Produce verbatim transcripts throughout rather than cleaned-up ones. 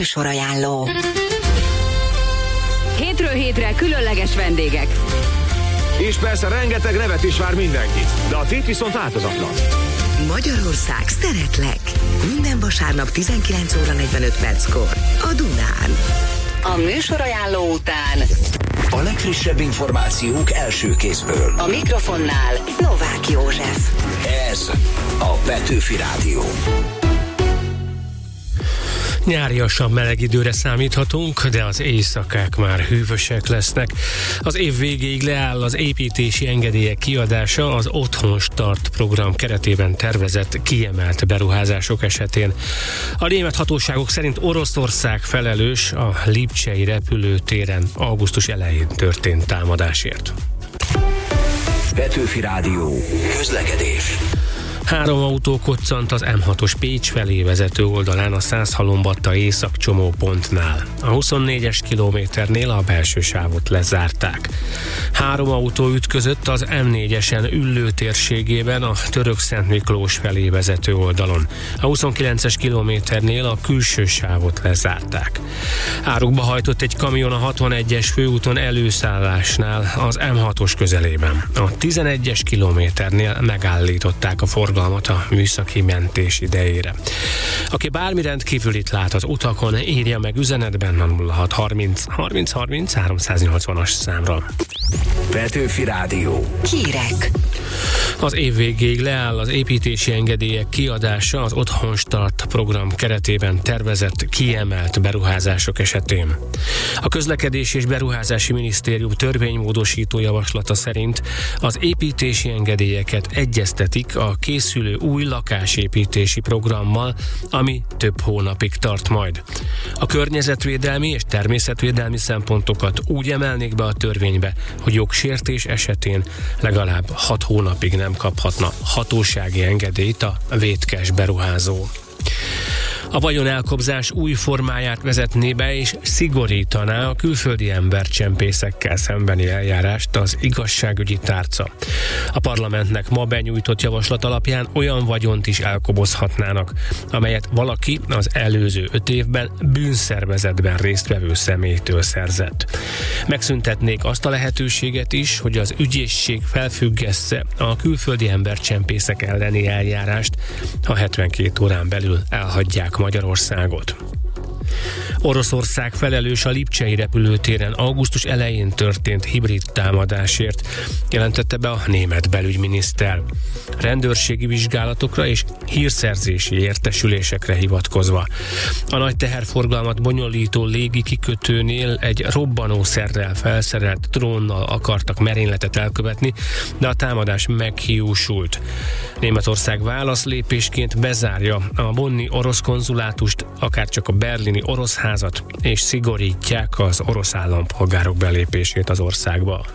műsorajánló. Hétről hétre különleges vendégek. És persze rengeteg nevet is vár mindenkit, de a tét viszont változatlan. Magyarország szeretlek. Minden vasárnap tizenkilenc óra negyvenöt perckor a Dunán. A műsorajánló után a legfrissebb információk első kézből. A mikrofonnál Novák József. Ez a Petőfi Rádió. Nyáriasan meleg időre számíthatunk, de az éjszakák már hűvösek lesznek. Az év végéig leáll az építési engedélyek kiadása az Otthon Start program keretében tervezett kiemelt beruházások esetén. A német hatóságok szerint Oroszország felelős a lipcsei repülőtéren augusztus elején történt támadásért. Petőfi Rádió. Közlekedés. Három autó koccant az M hatos Pécs felé vezető oldalán a Szászhalombatta északcsomópontnál. A huszonnégyes kilométernél a belső sávot lezárták. Három autó ütközött az M négyesen Üllő térségében a Törökszent Miklós felé vezető oldalon. A huszonkilences kilométernél a külső sávot lezárták. Árokba hajtott egy kamion a hatvanegyes főúton előszállásnál az M hatos közelében. A tizenegyes kilométernél megállították a forgalmat a műszaki mentés idejére. Aki bármi rendkívülit lát az utakon, írja meg üzenetben a nulla hat harminc harminc harminc háromszáznyolcvanas számra. Petőfi Rádió. Hírek. Az év végéig leáll az építési engedélyek kiadása az Otthon Start program keretében tervezett kiemelt beruházások esetén. A Közlekedési és Beruházási Minisztérium törvénymódosító javaslata szerint az építési engedélyeket egyeztetik a készülő új lakásépítési programmal, ami több hónapig tart majd. A környezetvédelmi és természetvédelmi szempontokat úgy emelnék be a törvénybe, hogy jogsértés esetén legalább hat hónapig nem kaphatna hatósági engedélyt a vétkes beruházó. A vagyonelkobzás új formáját vezetné be és szigorítaná a külföldi embercsempészekkel szembeni eljárást az igazságügyi tárca. A parlamentnek ma benyújtott javaslat alapján olyan vagyont is elkobozhatnának, amelyet valaki az előző öt évben bűnszervezetben résztvevő személytől szerzett. Megszüntetnék azt a lehetőséget is, hogy az ügyészség felfüggessze a külföldi embercsempészek elleni eljárást, ha hetvenkét órán belül elhagyják Magyarországot. Oroszország felelős a lipcsei repülőtéren augusztus elején történt hibrid támadásért, jelentette be a német belügyminiszter. Rendőrségi vizsgálatokra és hírszerzési értesülésekre hivatkozva. A nagy teherforgalmat bonyolító légi kikötőnél egy robbanószerrel felszerelt drónnal akartak merényletet elkövetni, de a támadás meghiúsult. Németország válaszlépésként bezárja a bonni orosz konzulátust, akárcsak a berlini orosz házat, és szigorítják az orosz állampolgárok belépését az országba.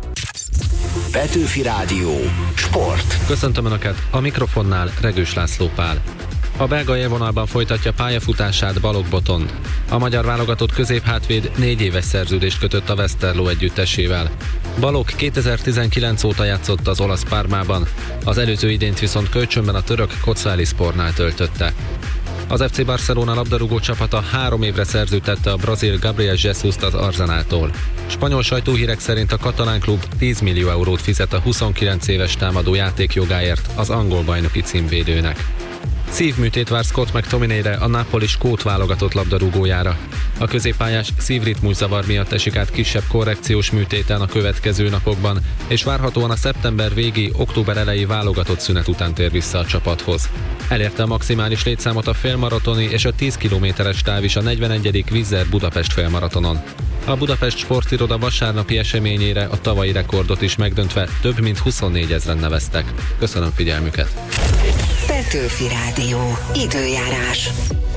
Petőfi Rádió. Sport. Köszöntöm Önöket, a mikrofonnál Regős László Pál. A belga élvonalban folytatja pályafutását Balogh Botond. A magyar válogatott középhátvéd négy éves szerződést kötött a Westerlo együttesével. Balogh kétezer-tizenkilenc óta játszott az olasz Parmában, az előző idényt viszont kölcsönben a török Kocaeliszpornál töltötte. Az ef cé Barcelona labdarúgó csapata három évre szerződtette a brazil Gabriel Jesus-t az Arsenaltól. Spanyol sajtóhírek szerint a katalán klub tíz millió eurót fizet a huszonkilenc éves támadó játékjogáért az angol bajnoki címvédőnek. Szívműtét vár Scott McTominayre, a Napoli skót válogatott labdarúgójára. A középpályás szívritmuszavar miatt esik át kisebb korrekciós műtéten a következő napokban, és várhatóan a szeptember végi, október eleji válogatott szünet után tér vissza a csapathoz. Elérte a maximális létszámot a félmaratoni és a tíz kilométeres táv is a negyvenegyedik Vizzer Budapest félmaratonon. A Budapest Sportiroda vasárnapi eseményére a tavalyi rekordot is megdöntve több mint huszonnégy ezren neveztek. Köszönöm figyelmüket! Petőfi Rádió. Időjárás.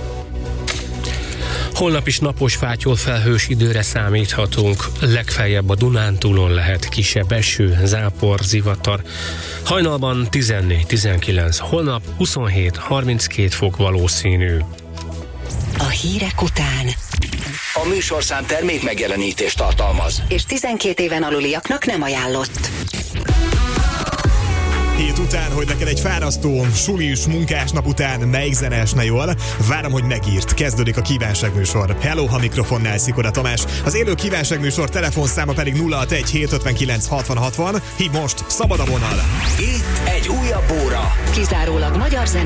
Holnap is napos, fátyol, felhős időre számíthatunk. Legfeljebb a Dunántúlon lehet kisebb eső, zápor, zivatar. Hajnalban tizennégy-tizenkilenc, holnap huszonhét-harminckét fok valószínű. A hírek után A műsorszám termék megjelenítést tartalmaz, és tizenkét éven aluliaknak nem ajánlott. Hét után, hogy neked egy fárasztó, sulis, munkásnap után melyik zene esne jól? Várom, hogy megírt. Kezdődik a kívánságműsor. Hello, ha mikrofonnál Szikora Tamás. Az élő kívánságműsor telefonszáma pedig nulla hatvanegy hétszázötvenkilenc hatvan hatvan. Hív most, szabad a vonal. Itt egy újabb óra. Kizárólag magyar zene.